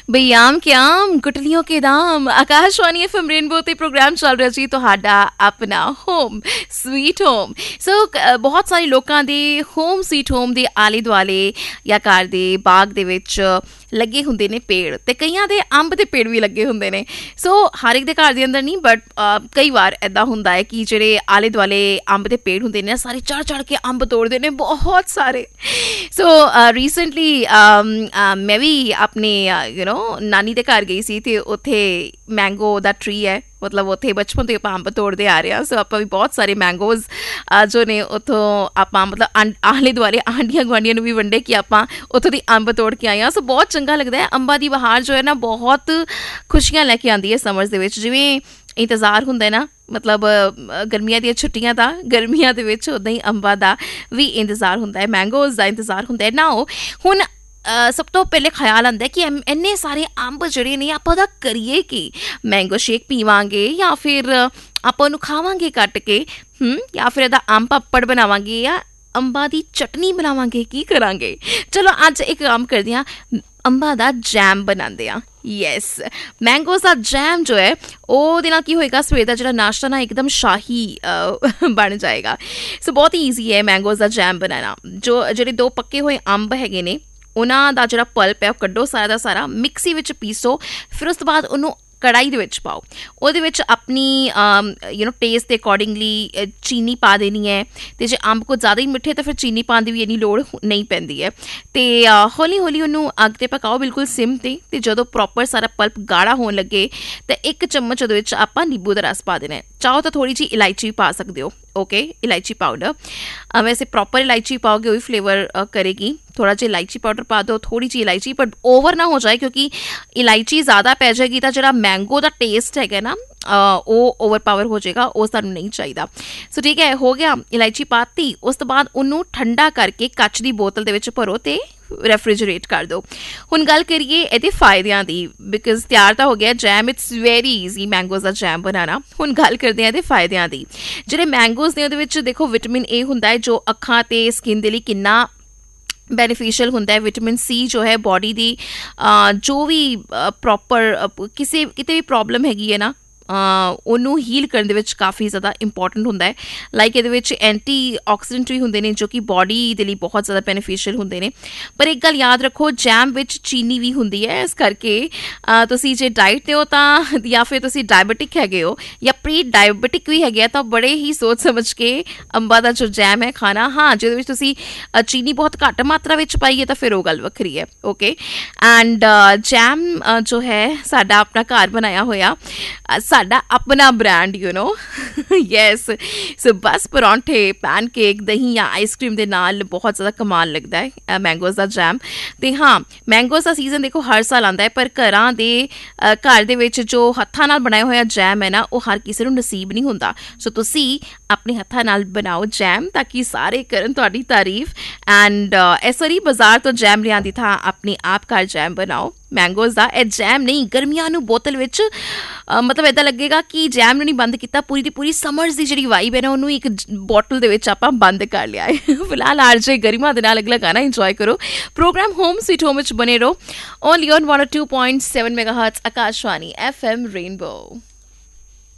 ਬਈ ਆਮ ਕੇ ਆਮ ਗੁਟਲੀਆਂ ਕੇ ਦਾਮ Akashvani FM rainbow ਤੇ ਪ੍ਰੋਗਰਾਮ ਚੱਲ ਰਿਹਾ ਜੀ ਤੁਹਾਡਾ ਆਪਣਾ ਹੋਮ ਸਵੀਟ ਹੋਮ। ਸੋ ਬਹੁਤ ਸਾਰੇ ਲੋਕਾਂ ਦੇ ਹੋਮ ਸਵੀਟ ਹੋਮ ਦੇ ਆਲੇ ਦੁਆਲੇ ਜਾਂ ਘਰ ਦੇ ਬਾਗ ਦੇ ਵਿੱਚ ਲੱਗੇ ਹੁੰਦੇ ਨੇ ਪੇੜ, ਤੇ ਕਈਆਂ ਦੇ ਅੰਬ ਦੇ ਪੇੜ ਵੀ ਲੱਗੇ ਹੁੰਦੇ ਨੇ। ਸੋ ਹਰ ਇੱਕ ਦੇ ਘਰ ਦੇ ਅੰਦਰ ਨਹੀਂ, ਬਟ ਕਈ ਵਾਰ ਇੱਦਾਂ ਹੁੰਦਾ ਹੈ ਕਿ ਜਿਹੜੇ ਆਲੇ ਦੁਆਲੇ ਅੰਬ ਦੇ ਪੇੜ ਹੁੰਦੇ ਨੇ ਸਾਰੇ ਚੜ੍ਹ ਚੜ੍ਹ ਕੇ ਅੰਬ ਤੋੜਦੇ ਨੇ ਬਹੁਤ ਸਾਰੇ। ਸੋ ਰੀਸੈਂਟਲੀ ਮੈਂ ਵੀ ਆਪਣੇ ਨਾਨੀ ਦੇ ਘਰ ਗਈ ਸੀ, ਤੇ ਉੱਥੇ ਮੈਂਗੋ ਦਾ ਟਰੀ ਹੈ, ਮਤਲਬ ਉੱਥੇ ਬਚਪਨ ਤੋਂ ਆਪਾਂ ਅੰਬ ਤੋੜਦੇ ਆ ਰਹੇ ਹਾਂ। ਸੋ ਆਪਾਂ ਵੀ ਬਹੁਤ ਸਾਰੇ ਮੈਂਗੋਜ਼ ਜੋ ਨੇ ਉੱਥੋਂ ਆਪਾਂ ਮਤਲਬ ਆਲੇ ਦੁਆਲੇ ਆਂਢੀਆਂ ਗੁਆਂਢੀਆਂ ਨੂੰ ਵੀ ਵੰਡੇ ਕਿ ਆਪਾਂ ਉੱਥੋਂ ਦੀ ਅੰਬ ਤੋੜ ਕੇ ਆਏ ਹਾਂ। ਸੋ ਬਹੁਤ ਚੰਗਾ ਲੱਗਦਾ ਹੈ। ਅੰਬਾਂ ਦੀ ਬਹਾਰ ਜੋ ਹੈ ਨਾ ਬਹੁਤ ਖੁਸ਼ੀਆਂ ਲੈ ਕੇ ਆਉਂਦੀ ਹੈ ਸਮਰਸ ਦੇ ਵਿੱਚ। ਜਿਵੇਂ ਇੰਤਜ਼ਾਰ ਹੁੰਦਾ ਨਾ, ਮਤਲਬ ਗਰਮੀਆਂ ਦੀਆਂ ਛੁੱਟੀਆਂ ਦਾ, ਗਰਮੀਆਂ ਦੇ ਵਿੱਚ ਉੱਦਾਂ ਹੀ ਅੰਬਾਂ ਦਾ ਵੀ ਇੰਤਜ਼ਾਰ ਹੁੰਦਾ ਹੈ, ਮੈਂਗੋਜ਼ ਦਾ ਇੰਤਜ਼ਾਰ ਹੁੰਦਾ ਹੈ ਨਾ। ਹੁਣ ਸਭ ਤੋਂ ਪਹਿਲੇ ਖਿਆਲ ਆਉਂਦਾ ਕਿ ਇੰਨੇ ਸਾਰੇ ਅੰਬ ਜਿਹੜੇ ਨੇ ਆਪਾਂ ਉਹਦਾ ਕਰੀਏ ਕੀ? ਮੈਂਗੋ ਸ਼ੇਕ ਪੀਵਾਂਗੇ ਜਾਂ ਫਿਰ ਆਪਾਂ ਉਹਨੂੰ ਖਾਵਾਂਗੇ ਕੱਟ ਕੇ, ਜਾਂ ਫਿਰ ਇਹਦਾ ਅੰਬ ਪਾਪੜ ਬਣਾਵਾਂਗੇ ਜਾਂ ਅੰਬਾਂ ਦੀ ਚਟਨੀ ਬਣਾਵਾਂਗੇ, ਕੀ ਕਰਾਂਗੇ? ਚਲੋ ਅੱਜ ਇੱਕ ਕੰਮ ਕਰਦੇ ਹਾਂ, ਅੰਬਾਂ ਦਾ ਜੈਮ ਬਣਾਉਂਦੇ ਹਾਂ। ਯੈਸ, ਮੈਂਗੋਜ਼ ਦਾ ਜੈਮ ਜੋ ਹੈ ਉਹਦੇ ਨਾਲ ਕੀ ਹੋਏਗਾ, ਸਵੇਰ ਦਾ ਜਿਹੜਾ ਨਾਸ਼ਤਾ ਨਾ ਇੱਕਦਮ ਸ਼ਾਹੀ ਬਣ ਜਾਏਗਾ। ਸੋ ਬਹੁਤ ਹੀ ਈਜ਼ੀ ਹੈ ਮੈਂਗੋਜ਼ ਦਾ ਜੈਮ ਬਣਾਉਣਾ। ਜਿਹੜੇ 2 ਪੱਕੇ ਹੋਏ ਅੰਬ ਹੈਗੇ ਨੇ ਉਹਨਾਂ ਦਾ ਜਿਹੜਾ ਪਲਪ ਹੈ ਉਹ ਕੱਢੋ ਸਾਰਾ ਦਾ ਸਾਰਾ, ਮਿਕਸੀ ਵਿੱਚ ਪੀਸੋ। ਫਿਰ ਉਸ ਤੋਂ ਬਾਅਦ ਉਹਨੂੰ ਕੜਾਈ ਦੇ ਵਿੱਚ ਪਾਓ। ਉਹਦੇ ਵਿੱਚ ਆਪਣੀ ਟੇਸਟ ਦੇ ਅਕੋਰਡਿੰਗਲੀ ਚੀਨੀ ਪਾ ਦੇਣੀ ਹੈ, ਅਤੇ ਜੇ ਅੰਬ ਕੁਝ ਜ਼ਿਆਦਾ ਹੀ ਮਿੱਠੇ ਤਾਂ ਫਿਰ ਚੀਨੀ ਪਾਉਣ ਦੀ ਵੀ ਇੰਨੀ ਲੋੜ ਨਹੀਂ ਪੈਂਦੀ ਹੈ। ਅਤੇ ਹੌਲੀ ਹੌਲੀ ਉਹਨੂੰ ਅੱਗ 'ਤੇ ਪਕਾਓ ਬਿਲਕੁਲ ਸਿਮ 'ਤੇ, ਅਤੇ ਜਦੋਂ ਪ੍ਰੋਪਰ ਸਾਰਾ ਪਲਪ ਗਾੜਾ ਹੋਣ ਲੱਗੇ ਤਾਂ 1 ਚਮਚ ਉਹਦੇ ਵਿੱਚ ਆਪਾਂ ਨਿੰਬੂ ਦਾ ਰਸ ਪਾ ਦੇਣਾ ਹੈ। ਚਾਹੋ ਤਾਂ ਥੋੜ੍ਹੀ ਜਿਹੀ ਇਲਾਇਚੀ ਵੀ ਪਾ ਸਕਦੇ ਹੋ, ਓਕੇ, ਇਲਾਇਚੀ ਪਾਊਡਰ। ਵੈਸੇ ਪ੍ਰੋਪਰ ਇਲਾਇਚੀ ਪਾਓਗੇ ਉਹੀ ਫਲੇਵਰ ਕਰੇਗੀ। ਥੋੜ੍ਹਾ ਜਿਹਾ ਇਲਾਇਚੀ ਪਾਊਡਰ ਪਾ ਦਿਓ, ਥੋੜ੍ਹੀ ਜਿਹੀ ਇਲਾਇਚੀ, ਪਰ ਓਵਰ ਨਾ ਹੋ ਜਾਏ, ਕਿਉਂਕਿ ਇਲਾਇਚੀ ਜ਼ਿਆਦਾ ਪੈ ਜਾਏਗੀ ਤਾਂ ਜਿਹੜਾ ਮੈਂਗੋ ਦਾ ਟੇਸਟ ਹੈਗਾ ਨਾ ਉਹ ਓਵਰ ਪਾਵਰ ਹੋ ਜਾਏਗਾ, ਉਹ ਸਾਨੂੰ ਨਹੀਂ ਚਾਹੀਦਾ। ਸੋ ਠੀਕ ਹੈ, ਹੋ ਗਿਆ, ਇਲਾਇਚੀ ਪਾਤੀ। ਉਸ ਤੋਂ ਬਾਅਦ ਉਹਨੂੰ ਠੰਡਾ ਕਰਕੇ ਕੱਚ ਦੀ ਬੋਤਲ ਦੇ ਵਿੱਚ ਭਰੋ ਅਤੇ ਰੈਫਰੀਜਰੇਟ ਕਰ ਦਿਓ। ਹੁਣ ਗੱਲ ਕਰੀਏ ਇਹਦੇ ਫਾਇਦਿਆਂ ਦੀ, ਬਿਕੋਜ਼ ਤਿਆਰ ਤਾਂ ਹੋ ਗਿਆ jam, it's very easy ਮੈਂਗੋਜ਼ the jam ਬਣਾਉਣਾ। ਹੁਣ ਗੱਲ ਕਰਦੇ ਹਾਂ ਇਹਦੇ ਫਾਇਦਿਆਂ ਦੀ। ਜਿਹੜੇ ਮੈਂਗੋਜ਼ ਨੇ ਉਹਦੇ ਵਿੱਚ ਦੇਖੋ ਵਿਟਾਮਿਨ ਏ ਹੁੰਦਾ ਹੈ, ਜੋ ਅੱਖਾਂ ਅਤੇ ਸਕਿਨ ਦੇ ਲਈ ਕਿੰਨਾ ਬੈਨੀਫੀਸ਼ੀਅਲ ਹੁੰਦਾ ਹੈ। ਵਿਟਾਮਿਨ ਸੀ ਜੋ ਹੈ ਬੋਡੀ ਦੀ ਜੋ ਵੀ ਪ੍ਰੋਪਰ ਕਿਤੇ ਵੀ ਪ੍ਰੋਬਲਮ ਹੈਗੀ ਹੈ ਨਾ, ਉਹਨੂੰ ਹੀਲ ਕਰਨ ਦੇ ਵਿੱਚ ਕਾਫੀ ਜ਼ਿਆਦਾ ਇੰਪੋਰਟੈਂਟ ਹੁੰਦਾ ਹੈ। ਲਾਈਕ ਇਹਦੇ ਵਿੱਚ ਐਂਟੀ ਆਕਸੀਡੈਂਟ ਵੀ ਹੁੰਦੇ ਨੇ ਜੋ ਕਿ ਬੋਡੀ ਦੇ ਲਈ ਬਹੁਤ ਜ਼ਿਆਦਾ ਬੈਨੀਫੀਸ਼ੀਅਲ ਹੁੰਦੇ ਨੇ। ਪਰ ਇੱਕ ਗੱਲ ਯਾਦ ਰੱਖੋ, ਜੈਮ ਵਿੱਚ ਚੀਨੀ ਵੀ ਹੁੰਦੀ ਹੈ, ਇਸ ਕਰਕੇ ਤੁਸੀਂ ਜੇ ਡਾਈਟ 'ਤੇ ਹੋ ਤਾਂ, ਜਾਂ ਫਿਰ ਤੁਸੀਂ ਡਾਇਬਟਿਕ ਹੈਗੇ ਹੋ ਜਾਂ ਪ੍ਰੀ ਡਾਇਬਟਿਕ ਵੀ ਹੈਗੇ ਆ, ਤਾਂ ਬੜੇ ਹੀ ਸੋਚ ਸਮਝ ਕੇ ਅੰਬਾਂ ਦਾ ਜੋ ਜੈਮ ਹੈ ਖਾਣਾ। ਹਾਂ, ਜਿਹਦੇ ਵਿੱਚ ਤੁਸੀਂ ਚੀਨੀ ਬਹੁਤ ਘੱਟ ਮਾਤਰਾ ਵਿੱਚ ਪਾਈਏ ਤਾਂ ਫਿਰ ਉਹ ਗੱਲ ਵੱਖਰੀ ਹੈ, ਓਕੇ। ਐਂਡ ਜੈਮ ਜੋ ਹੈ ਸਾਡਾ ਆਪਣਾ ਘਰ ਬਣਾਇਆ ਹੋਇਆ, ਸਾਡਾ ਆਪਣਾ ਬ੍ਰਾਂਡ, ਯੈਸ। ਸੋ ਬਸ ਪਰੌਂਠੇ, ਪੈਨਕੇਕ, ਦਹੀਂ ਜਾਂ ਆਈਸਕ੍ਰੀਮ ਦੇ ਨਾਲ ਬਹੁਤ ਜ਼ਿਆਦਾ ਕਮਾਲ ਲੱਗਦਾ ਹੈ ਮੈਂਗੋਜ਼ ਦਾ ਜੈਮ। ਅਤੇ ਹਾਂ, ਮੈਂਗੋਜ਼ ਦਾ ਸੀਜ਼ਨ ਦੇਖੋ ਹਰ ਸਾਲ ਆਉਂਦਾ ਹੈ, ਪਰ ਘਰ ਦੇ ਵਿੱਚ ਜੋ ਹੱਥਾਂ ਨਾਲ ਬਣਾਇਆ ਹੋਇਆ ਜੈਮ ਹੈ ਨਾ, ਉਹ ਹਰ ਕਿਸੇ ਨੂੰ ਨਸੀਬ ਨਹੀਂ ਹੁੰਦਾ। ਸੋ ਤੁਸੀਂ ਆਪਣੇ ਹੱਥਾਂ ਨਾਲ ਬਣਾਓ ਜੈਮ, ਤਾਂ ਕਿ ਸਾਰੇ ਕਰਨ ਤੁਹਾਡੀ ਤਾਰੀਫ। ਐਂਡ ਇਸ ਵਾਰੀ ਬਾਜ਼ਾਰ ਤੋਂ ਜੈਮ ਲਿਆਉਣ ਦੀ ਥਾਂ ਆਪਣੇ ਆਪ ਘਰ ਜੈਮ ਬਣਾਓ ਮੈਂਗੋਜ਼ ਦਾ। ਇਹ ਜੈਮ ਨਹੀਂ, ਗਰਮੀਆਂ ਨੂੰ ਬੋਤਲ ਵਿੱਚ ਮਤਲਬ ਇੱਦਾਂ ਲੱਗੇਗਾ ਕਿ ਜੈਮ ਨੂੰ ਨਹੀਂ ਬੰਦ ਕੀਤਾ, ਪੂਰੀ ਦੀ ਪੂਰੀ ਸਮਰਸ ਦੀ ਜਿਹੜੀ ਵਾਈਬ ਹੈ ਨਾ ਉਹਨੂੰ ਇੱਕ ਬੋਟਲ ਦੇ ਵਿੱਚ ਆਪਾਂ ਬੰਦ ਕਰ ਲਿਆ ਹੈ। ਫਿਲਹਾਲ ਆਰਜੇ ਗਰਿਮਾ ਦੇ ਨਾਲ ਅਗਲਾ ਗਾਣਾ ਇੰਜੋਏ ਕਰੋ। ਪ੍ਰੋਗਰਾਮ ਹੋਮ ਸਵੀਟ ਹੋਮ ਵਿੱਚ ਬਣੇ ਰਹੋ, only on 102.7 ਮੈਗਾਹਰਟਜ਼ Akashvani FM rainbow.